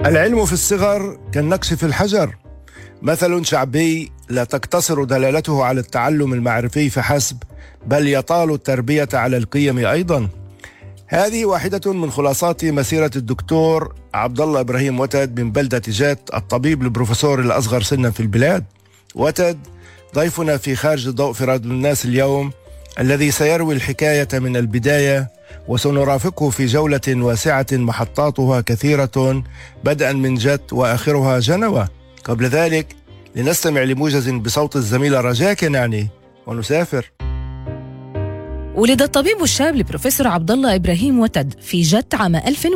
العلم في الصغر كالنقش في الحجر، مثل شعبي لا تقتصر دلالته على التعلم المعرفي فحسب، بل يطال التربية على القيم أيضا. هذه واحدة من خلاصات مسيرة الدكتور عبد الله إبراهيم وتد من بلدة جات، الطبيب البروفيسور الأصغر سنا في البلاد. وتد ضيفنا في خارج الضوء في راديو الناس اليوم، الذي سيروي الحكاية من البداية، وسنرافقه في جولة واسعة محطاتها كثيرة بدءا من جت وآخرها جنوة. قبل ذلك لنستمع لموجز بصوت الزميلة رجاء كناني ونسافر. ولد الطبيب الشاب البروفيسور عبد الله إبراهيم وتد في جت عام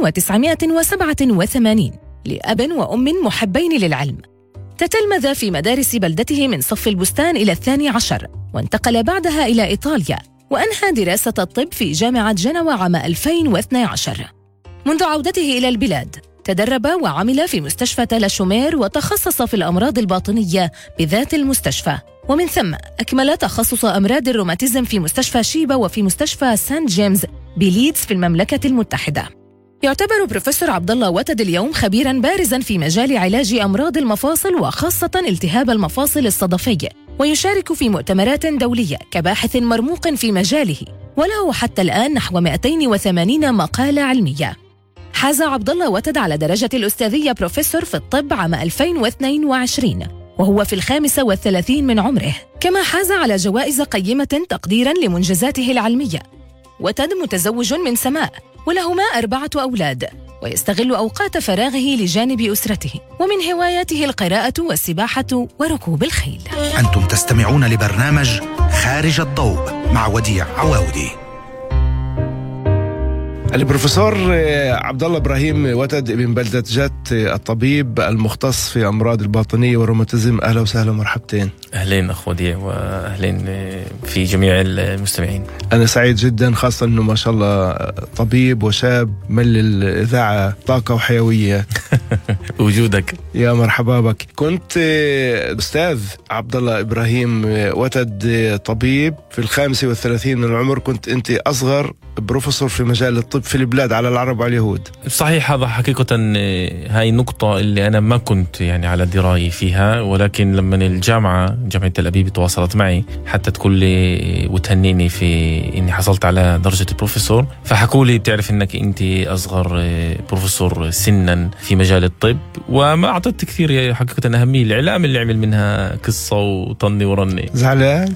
1987 لأب وأم محبين للعلم. تتلمذ في مدارس بلدته من صف البستان إلى 12، وانتقل بعدها إلى إيطاليا، وأنهى دراسة الطب في جامعة جنوة عام 2012. منذ عودته إلى البلاد تدرب وعمل في مستشفى تالا شومير، وتخصص في الأمراض الباطنية بذات المستشفى، ومن ثم أكمل تخصص أمراض الروماتيزم في مستشفى شيبا وفي مستشفى سانت جيمس بليدز في المملكة المتحدة. يعتبر بروفيسور عبد الله وتد اليوم خبيراً بارزاً في مجال علاج أمراض المفاصل، وخاصة التهاب المفاصل الصدفي، ويشارك في مؤتمرات دولية كباحث مرموق في مجاله، وله حتى الآن نحو 280 مقالة علمية. حاز عبد الله وتد على درجة الأستاذية بروفيسور في الطب عام 2022 وهو في 35 من عمره، كما حاز على جوائز قيمة تقديراً لمنجزاته العلمية. وتد متزوج من سماء، ولهما 4 أولاد، ويستغل أوقات فراغه لجانب أسرته، ومن هواياته القراءة والسباحة وركوب الخيل. أنتم تستمعون لبرنامج خارج الضوء مع وديع عواودي. البروفيسور عبد الله إبراهيم وتد من بلدة جت، الطبيب المختص في أمراض الباطنية والروماتيزم، أهلا وسهلا ومرحبتين. أهلين أخ وديع، وأهلين في جميع المستمعين. أنا سعيد جدا، خاصة أنه ما شاء الله طبيب وشاب ملي الإذاعة طاقة وحيوية. وجودك يا مرحبا بك. كنت أستاذ عبد الله إبراهيم وتد طبيب في 35 من العمر، كنت أنت أصغر بروفيسور في مجال الطب في البلاد على العرب واليهود. صحيح، هذا حقيقة هاي النقطة اللي أنا ما كنت يعني على دراية فيها، ولكن لما جامعة تل أبيب تواصلت معي حتى تقول لي وتهنيني في إني حصلت على درجة البروفيسور، فحكوا لي بتعرف إنك أنت أصغر بروفيسور سنا في مجال الطب، وما أعطيت كثير حقيقة أهمية الإعلام اللي عمل منها قصة وطني ورني. زعلان؟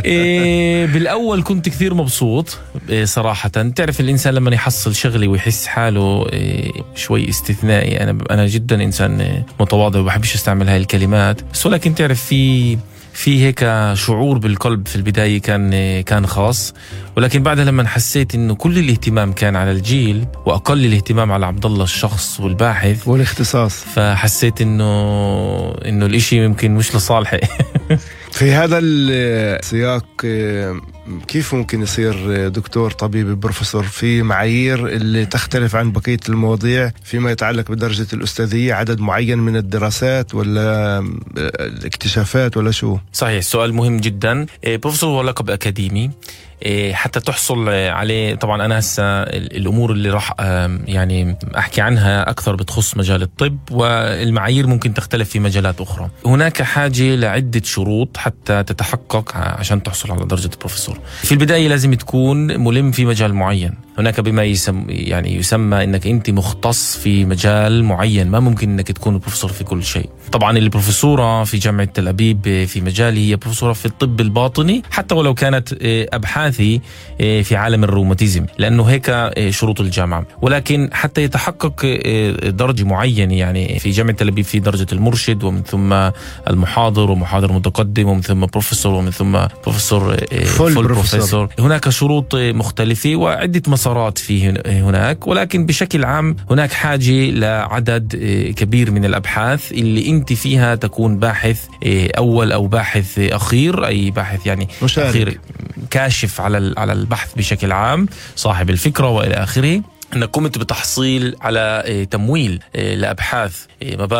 بالأول كنت كثير مبسوط صراحة. تعرف الإنسان لما يحصل شغلي ويحس حاله شوي استثنائي، أنا جدا إنسان متواضع وبحبش استعمل هاي الكلمات، بس ولكن تعرف في هيك شعور بالقلب في البداية كان خاص، ولكن بعدها لما حسيت إنه كل الاهتمام كان على الجيل وأقل الاهتمام على عبد الله الشخص والباحث والاختصاص، فحسيت إنه الإشي ممكن مش لصالحي. في هذا السياق كيف ممكن يصير دكتور طبيب بروفيسور في معايير اللي تختلف عن بقية المواضيع فيما يتعلق بدرجة الأستاذية؟ عدد معين من الدراسات ولا الاكتشافات ولا شو؟ صحيح، سؤال مهم جدا. بروفيسور هو لقب أكاديمي، حتى تحصل عليه. طبعا أنا هسه الأمور اللي راح يعني أحكي عنها أكثر بتخص مجال الطب، والمعايير ممكن تختلف في مجالات أخرى. هناك حاجة لعدة شروط حتى تتحقق عشان تحصل على درجة بروفيسور. في البداية لازم تكون ملم في مجال معين. هناك بما يسمى إنك أنت مختص في مجال معين، ما ممكن إنك تكون بروفيسور في كل شيء. طبعا البروفيسورة في جامعة تل أبيب في مجالي هي بروفيسورة في الطب الباطني، حتى ولو كانت أبحاثي في عالم الروماتيزم، لأنه هيك شروط الجامعة. ولكن حتى يتحقق درجة معينة، يعني في جامعة تل أبيب في درجة المرشد، ومن ثم المحاضر ومحاضر متقدم، ومن ثم بروفيسور، ومن ثم بروفيسور فول بروفيسور. هناك شروط مختلفة وعدة مسارات في هناك، ولكن بشكل عام هناك حاجة لعدد كبير من الأبحاث اللي أنت فيها تكون باحث أول أو باحث أخير، أي باحث يعني أخير كاشف على البحث بشكل عام، صاحب الفكرة وإلى آخره. أنك قمت بتحصيل على تمويل لأبحاث